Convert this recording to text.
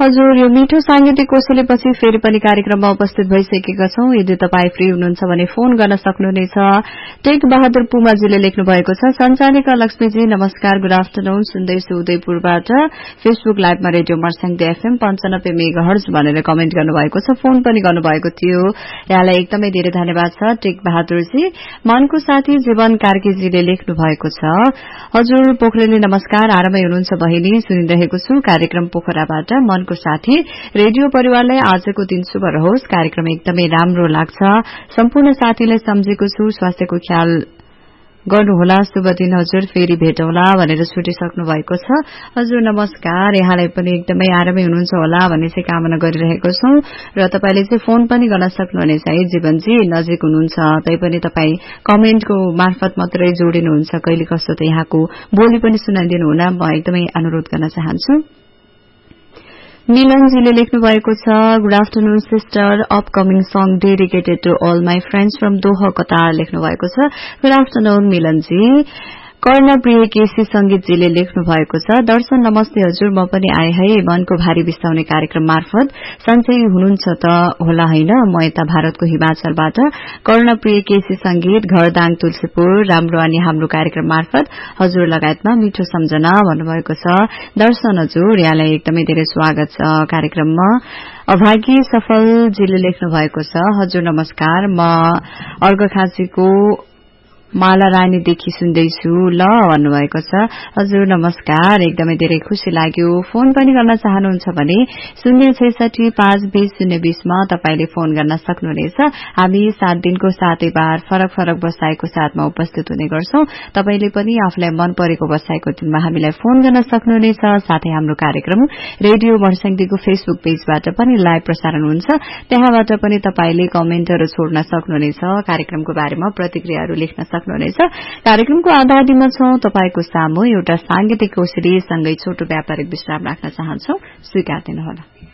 हजुर, यो मिठो सांगीतिक कोसेलीपछि फेरि पनि कार्यक्रममा उपस्थित भइसकेका छौं। यदि तपाईँ फ्री हुनुहुन्छ भने फोन गर्न सक्नुहुनेछ। टेक बहादुर पुमाजीले लेख्नु भएको छ, सञ्चालिका लक्ष्मीजी नमस्कार, गुड आफ्टरनुन, सुन्दैछु उदयपुरबाट फेसबुक लाइभमा रेडियो मर्स्याङ एफएम 95 मेगाहर्ज भनेर कमेन्ट गर्नुभएको छ। फोन पनि गर्नुभएको थियो। यहाँलाई एकदमै धेरै धन्यवाद छ टेक बहादुरजी। मनको साथी जीवन कार्कीजीले लेख्नु भएको छ, हजुर पोखरेलले नमस्कार, आरामै हुनुहुन्छ बहिनी, सुनिरहेको छु कार्यक्रम पोखराबाट। मनको साथी रेडियो परिवारलाई आजको दिन शुभ रहोस्, कार्यक्रम एकदमै राम्रो लाग्छ, सम्पूर्ण साथीलाई सम्झेको छु, स्वास्थ्यको ख्याल गर्नुहोला, शुभ दिन हजुर, फेरि भेटौँला भनेर छुटिसक्नु भएको छ। हजुर नमस्कार, यहाँलाई पनि एकदमै आरामै हुनुहुन्छ होला भन्ने चाहिँ कामना गरिरहेको छौं र तपाईले चाहिँ फोन पनि गर्न सक्नुहुनेछ है जीवनजी, नजिक हुनुहुन्छ तैपनि तपाई कमेन्टको मार्फत मात्रै जोडिनुहुन्छ, कहिले कस्तो त यहाँको बोली पनि सुनाइदिनु हुन म एकदमै अनुरोध गर्न चाहन्छु। मिलनजीले लेख्नु भएको छ, good afternoon sister, upcoming song dedicated to all my friends from Doha Qatar लेख्नु भएको छ। Good afternoon Milan ji. कर्णप्रिय केसी संगीतजीले लेख्नु भएको छ, दर्शन नमस्ते हजुर, म पनि आए है मनको भारी बिसाउने कार्यक्रम मार्फत, सन्चै हुनुहुन्छ त होला हैन, म यता भारतको हिमाचलबाट कर्णप्रिय केसी संगीत, घरदाङ तुलसीपुर, राम्रो अनि हाम्रो कार्यक्रम मार्फत हजुर लगायतमा मिठो सम्झना भन्नुभएको छ। दर्शन हजुर, यहाँलाई एकदमै धेरै स्वागत छ कार्यक्रममा। अभागी सफलजीले लेख्नु भएको छ, हजुर नमस्कार, म अर्घखाँचीको माला रानीदेखि सुन्दैछु ल भन्नुभएको छ। हजुर नमस्कार, एकदमै धेरै खुशी लाग्यो। फोन पनि गर्न चाहनुहुन्छ भने 066-520-020 मा तपाईले फोन गर्न सक्नुहुनेछ। हामी 7 दिनको 7 बार फरक फरक बसाईको साथमा उपस्थित हुने गर्छौं। तपाईले पनि आफूलाई मन परेको बसाईको दिनमा हामीलाई फोन गर्न सक्नुहुनेछ। साथै हाम्रो कार्यक्रम रेडियो मर्स्याङको फेसबुक पेजबाट पनि लाइभ प्रसारण हुन्छ, त्यहाँबाट पनि तपाईले कमेन्टहरू छोड्न सक्नुहुनेछ, कार्यक्रमको बारेमा प्रतिक्रियाहरू लेख्न सक्नुहुनेछ। कार्यक्रमको आधा दिनमा छौं तपाईको सामु एउटा सांगीतिक कोसेली सँगै छोटो व्यापारिक विश्राम राख्न चाहन्छौ, स्वीकार दिनुहोला।